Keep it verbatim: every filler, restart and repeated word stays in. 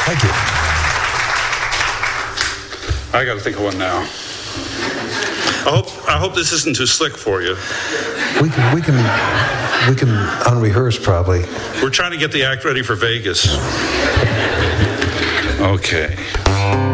Thank you. I got to think of one now. I hope I hope this isn't too slick for you. We can we can we can unrehearse probably. We're trying to get the act ready for Vegas. Okay.